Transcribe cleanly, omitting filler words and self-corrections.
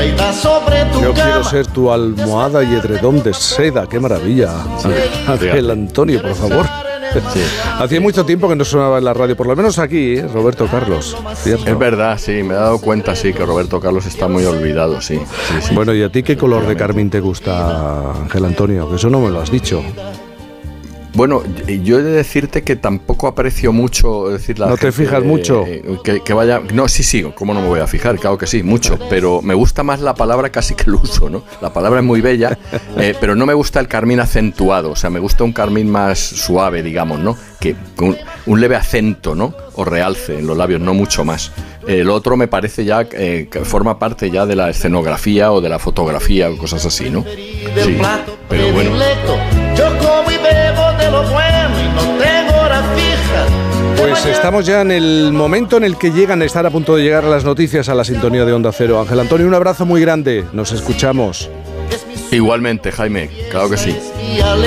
Yo quiero ser tu almohada y edredón de seda. ¡Qué maravilla! Ángel Antonio, por favor. Sí. Hacía mucho tiempo que no sonaba en la radio, por lo menos aquí, Roberto Carlos, ¿cierto? Es verdad, sí, me he dado cuenta, sí, que Roberto Carlos está muy olvidado, sí. Bueno, ¿y a ti qué color de carmín te gusta, Ángel Antonio? Que eso no me lo has dicho. Bueno, yo he de decirte que tampoco aprecio mucho, decir, la ¿No gente, te fijas mucho? Que vaya... No, sí, ¿cómo no me voy a fijar? Claro que sí, mucho, pero me gusta más la palabra casi que el uso, ¿no? La palabra es muy bella, pero no me gusta el carmín acentuado, o sea, me gusta un carmín más suave, digamos, ¿no? Que con un leve acento, ¿no? O realce en los labios, no mucho más. El otro me parece ya que forma parte ya de la escenografía o de la fotografía o cosas así, ¿no? Sí, pero bueno. Yo como y bebo de lo bueno y no tengo hora fija. Pues estamos ya en el momento en el que llegan a estar a punto de llegar las noticias a la sintonía de Onda Cero. Ángel Antonio, un abrazo muy grande. Nos escuchamos. Igualmente, Jaime, claro que sí.